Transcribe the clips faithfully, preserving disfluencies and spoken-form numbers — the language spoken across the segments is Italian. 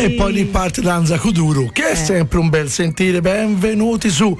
E poi riparte Danza Kuduro, che è eh. sempre un bel sentire. Benvenuti su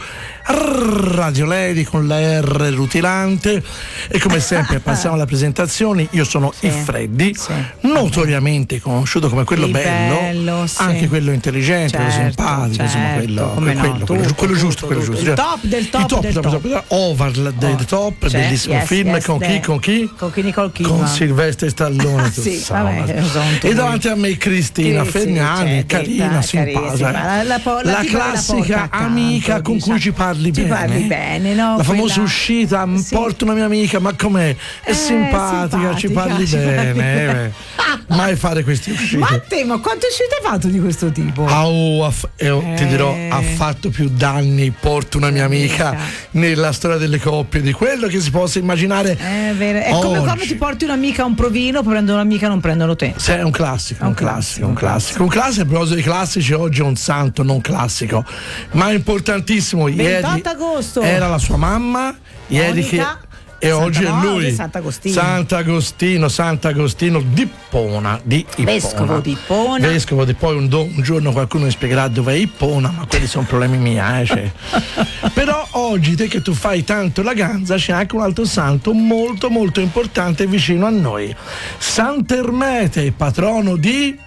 Radio Lady con la R rutilante. E come sempre passiamo alla presentazione. Io sono sì. il Freddy, sì. notoriamente conosciuto come quello il bello, bello sì. anche quello intelligente, certo, quello simpatico, certo, insomma, quello, quello, no, quello, tutto, quello, quello giusto, tutto, quello giusto. Il top del top, top del top. top. top. Over oh, del top, cioè, bellissimo yes, film yes, con chi? Con chi? Con chi Nicole Kidman. Con Silvestre Stallone. ah, sì, vabbè, e davanti a me Cristina sì, Fergnani, sì, carina, simpatica. La, la, la, la classica amica accanto, con diciamo. cui ci parli ci bene. Parli bene no? La famosa Quella... uscita, sì. porto una mia amica, ma com'è? È eh, simpatica, simpatica, ci parli ci bene. bene. Mai fare queste uscite. Ma te, ma quante uscite hai fatto di questo tipo? Oh, aff- eh, eh. Ti dirò, ha fatto più danni, porto una mia amica, nella storia delle coppie di quello che si possa immaginare. È vero. È come quando ti porti un'amica a un provino, poi prendono un'amica non prendono te. Sì, è un classico, è un classico, un classico. Un classico, a proposito di classici, oggi è un santo non classico, ma importantissimo. ventotto agosto era la sua mamma, ieri che e Santa oggi è lui, Sant'Agostino. Sant'Agostino, Sant'Agostino di Ippona, di Ippona. Vescovo di Ippona. Vescovo di poi un, do, un giorno qualcuno mi spiegherà dove è Ippona, ma quelli sono problemi miei. Eh, cioè. Però oggi, te che tu fai tanto la ganza, c'è anche un altro santo molto molto importante vicino a noi. Sant'Ermete, patrono di...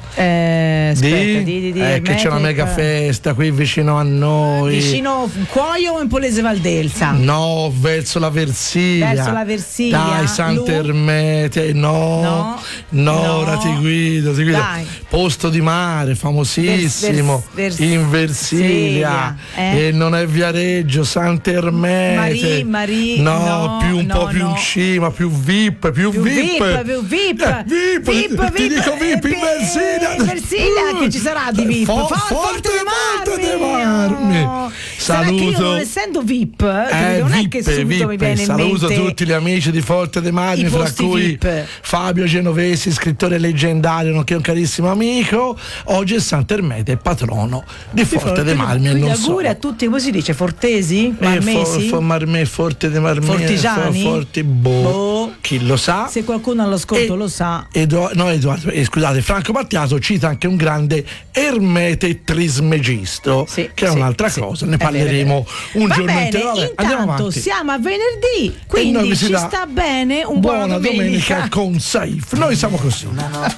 Eh, aspetta, di, di, di, di eh, che c'è una mega festa qui vicino a noi, vicino Cuoio o in Polese Valdelsa? No, verso la Versilia. Verso la Versilia. Dai, Sant'Ermete, no, no, no, no. Ora ti guido, ti guido. Dai. Posto di mare, famosissimo, vers, vers, in Versilia, eh? E non è Viareggio, Sant'Ermete. Marie, Marie, no, no, più un no, po' più no. in cima, più VIP, più, più VIP, VIP, più VIP, eh, VIP, VIP, ti VIP, dico VIP in Versilia. In Versilia uh, che ci sarà di VIP. For, For, forte, forte de Marmi. Oh. Saluto. Che io non essendo VIP, eh, non VIP, è che subito VIP. mi viene in Saluto mente tutti gli amici di Forte de Marmi, fra cui VIP. Fabio Genovesi, scrittore leggendario, nonché un carissimo amico. Oggi è Sant'Ermete, patrono di Forte, Forte de Marmi. Quindi non auguri so. a tutti, come si dice? Fortesi? Marmesi? Eh, for, for Marmè, Forte de Marmi. Fortigiani? For, forti, boh. boh. Chi lo sa? Se qualcuno all'ascolto e, lo sa. Edo, no, Edoardo, eh, scusate, Franco Battiato cita anche un grande Ermete Trismegisto, sì, che è sì, un'altra sì, cosa, ne parleremo un Va giorno bene, intero. Vabbè, intanto siamo a venerdì, quindi ci sta bene un buona buona domenica. domenica con Saif. Noi siamo così.